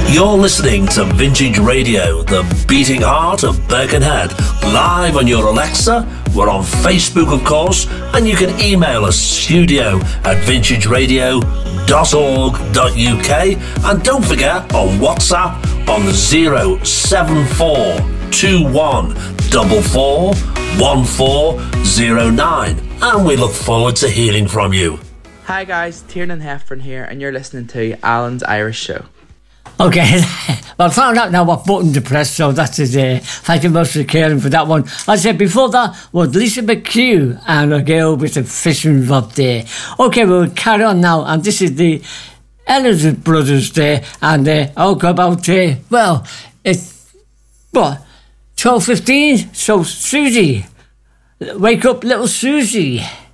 You're listening to Vintage Radio, the beating heart of Birkenhead, live on your Alexa. We're on Facebook, of course, and you can email us studio@vintageradio.org.uk, and don't forget on WhatsApp on 074441409, and we look forward to hearing from you. Hi guys, Tiernan Heffron here, and you're listening to Alan's Irish Show. Okay, well, I found out now what button to press, so that is thank you much for caring for that one. I said before that was Lisa McHugh and a girl with a fishing rod there. Okay, we'll carry on now, and this is the Elliott brothers there, and I'll go about, well, it's, what, 12:15, so Susie, wake up little Susie.